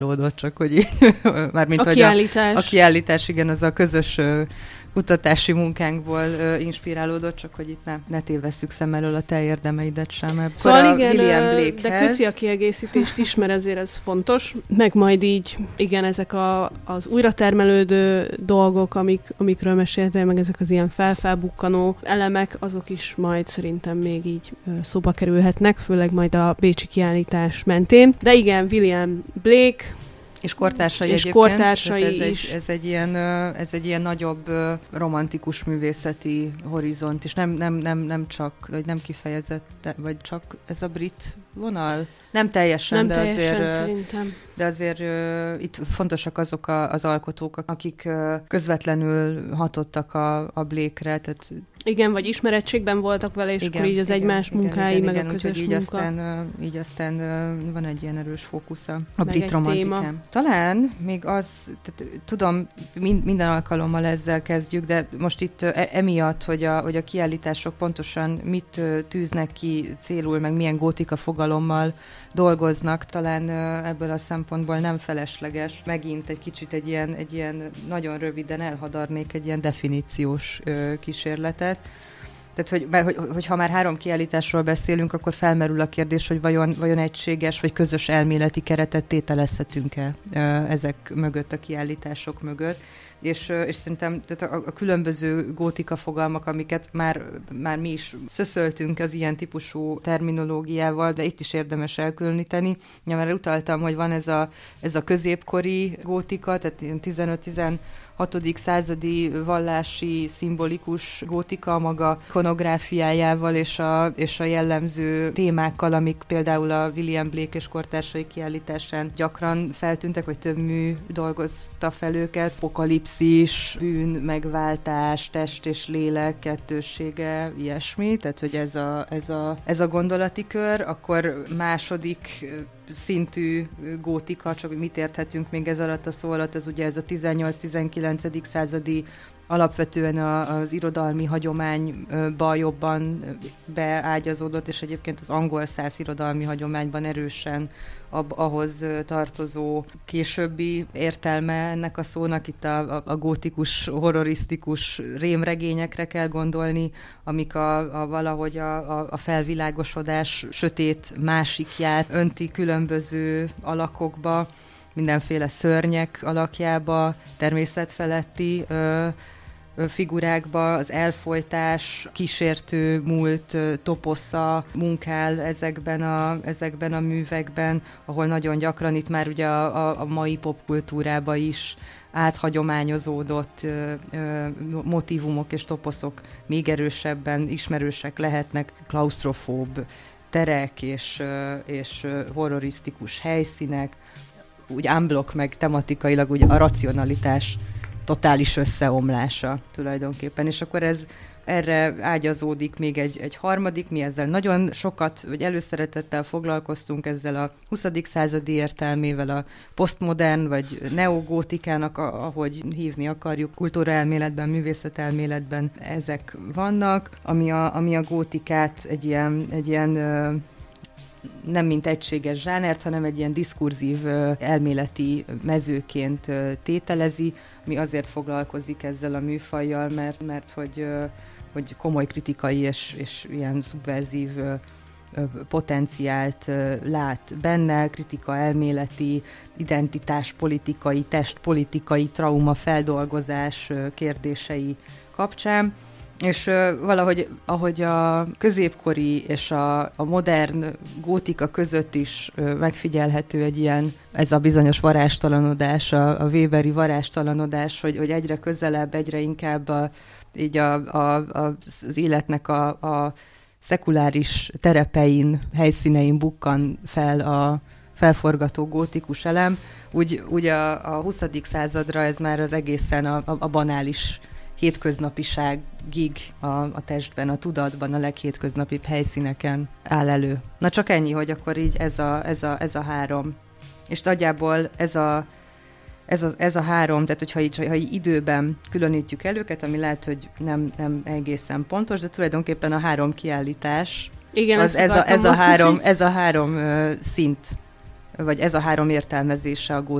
inspirálódott, csak hogy így, mármint a kiállítás. A kiállítás, igen, az a közös kutatási munkánkból inspirálódott, csak hogy itt ne tévesszük szem elől a te érdemeidet sem. Szóval igen, de köszi a kiegészítést is, mert ezért ez fontos, meg majd így, igen, ezek az újratermelődő dolgok, amikről meséltél, meg ezek az ilyen felbukkanó elemek, azok is majd szerintem még így szóba kerülhetnek, főleg majd a bécsi kiállítás mentén. De igen, William Blake, és kortársai és egyébként. Kortársai is. Ez egy ilyen nagyobb romantikus művészeti horizont, és nem csak, vagy nem kifejezett, vagy csak ez a brit vonal? Nem teljesen, szerintem. De azért itt fontosak azok az alkotók, akik közvetlenül hatottak a Blake-re, tehát igen, vagy ismerettségben voltak vele, és akkor így az egymás munkái, meg a közös munka. Így aztán van egy ilyen erős fókusza a brit romantikán. Talán még az, tehát tudom, minden alkalommal ezzel kezdjük, de most itt emiatt, hogy a kiállítások pontosan mit tűznek ki célul, meg milyen gótika fogalommal dolgoznak, talán ebből a szempontból nem felesleges. Megint egy kicsit egy ilyen nagyon röviden elhadarnék egy ilyen definíciós kísérletet. Tehát, hogyha már 3 kiállításról beszélünk, akkor felmerül a kérdés, hogy vajon egységes vagy közös elméleti keretet tételezhetünk-e ezek mögött, a kiállítások mögött. És szerintem tehát a különböző gótika fogalmak, amiket már mi is szöszöltünk az ilyen típusú terminológiával, de itt is érdemes elkülöníteni. Ja, már utaltam, hogy van ez a középkori gótika, tehát 15-16. Századi vallási, szimbolikus gótika maga ikonográfiájával és a jellemző témákkal, amik például a William Blake és kortársai kiállításán gyakran feltűntek, vagy több mű dolgozta fel őket. Apokalipszis, bűn, megváltás, test és lélek kettőssége, ilyesmi, tehát hogy ez a gondolati kör, akkor második szintű gótika, csak mit érthetünk még ez alatt a szó alatt, az ugye ez a 18-19. Századi alapvetően az irodalmi hagyományba jobban beágyazódott, és egyébként az angol száz irodalmi hagyományban erősen ahhoz tartozó későbbi értelme ennek a szónak. Itt a gótikus, horrorisztikus rémregényekre kell gondolni, amik valahogy a felvilágosodás sötét másikját önti különböző alakokba, mindenféle szörnyek alakjába, természetfeletti figurákba, az elfojtás, kísértő múlt toposza munkál ezekben a művekben, ahol nagyon gyakran itt már ugye a mai popkultúrába is áthagyományozódott motívumok és toposzok még erősebben ismerősek lehetnek, klausztrofób terek és horrorisztikus helyszínek, úgy unblock meg tematikailag úgy a racionalitás totális összeomlása tulajdonképpen, és akkor erre ágyazódik még egy harmadik, mi ezzel nagyon sokat, vagy előszeretettel foglalkoztunk ezzel a 20. századi értelmével, a posztmodern, vagy neogótikának, ahogy hívni akarjuk, kultúraelméletben, művészetelméletben ezek vannak, ami a gótikát egy ilyen nem mint egységes zsánert, hanem egy ilyen diskurzív elméleti mezőként tételezi, mi azért foglalkozik ezzel a műfajjal, mert hogy komoly kritikai és ilyen szubverzív potenciált lát benne, kritika elméleti, identitáspolitikai, testpolitikai, traumafeldolgozás kérdései kapcsán. És valahogy, ahogy a középkori és a modern gótika között is megfigyelhető egy ilyen, ez a bizonyos varástalanodás, a weberi varástalanodás, hogy egyre közelebb, egyre inkább így az életnek a szekuláris terepein, helyszínein bukkan fel a felforgató gótikus elem. Úgy a 20. századra ez már az egészen a banális hétköznapiságig a testben, a tudatban, a leghétköznapibb helyszíneken áll elő. Na csak ennyi, hogy akkor így ez a 3. És nagyjából ez a 3, tehát hogyha így időben különítjük el őket, ami lehet, hogy nem egészen pontos, de tulajdonképpen a 3 kiállítás, igen, ez a 3 szint. vagy ez a 3 értelmezése a